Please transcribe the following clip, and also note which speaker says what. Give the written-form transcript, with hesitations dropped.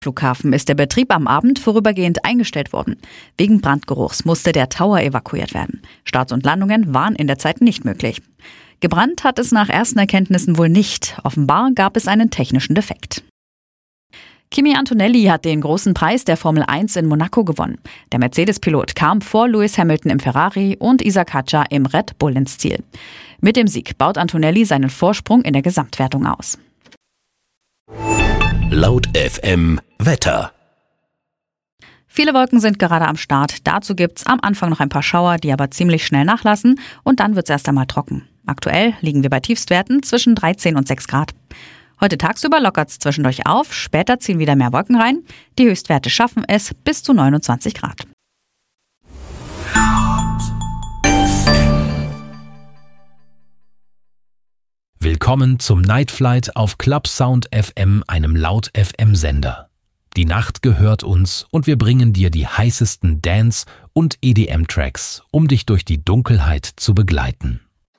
Speaker 1: Flughafen ist der Betrieb am Abend vorübergehend eingestellt worden. Wegen Brandgeruchs musste der Tower evakuiert werden. Starts und Landungen waren in der Zeit nicht möglich. Gebrannt hat es nach ersten Erkenntnissen wohl nicht. Offenbar gab es einen technischen Defekt. Kimi Antonelli hat den großen Preis der Formel 1 in Monaco gewonnen. Der Mercedes-Pilot kam vor Lewis Hamilton im Ferrari und Isack Hadjar im Red Bull ins Ziel. Mit dem Sieg baut Antonelli seinen Vorsprung in der Gesamtwertung aus.
Speaker 2: Laut FM Wetter.
Speaker 1: Viele Wolken sind gerade am Start. Dazu gibt's am Anfang noch ein paar Schauer, die aber ziemlich schnell nachlassen und dann wird's erst einmal trocken. Aktuell liegen wir bei Tiefstwerten zwischen 13 und 6 Grad. Heute tagsüber lockert's zwischendurch auf, später ziehen wieder mehr Wolken rein. Die Höchstwerte schaffen es bis zu 29 Grad.
Speaker 3: Willkommen zum Night Flight auf Club Sound FM, einem Laut FM Sender. Die Nacht gehört uns und wir bringen dir die heißesten Dance- und EDM-Tracks, um dich durch die Dunkelheit zu begleiten.